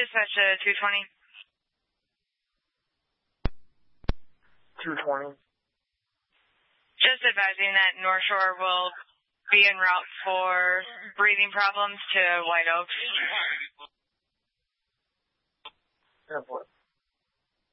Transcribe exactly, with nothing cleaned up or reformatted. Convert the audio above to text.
dispatch to two twenty. two twenty. Just advising that North Shore will be en route for breathing problems to White Oaks. Airport.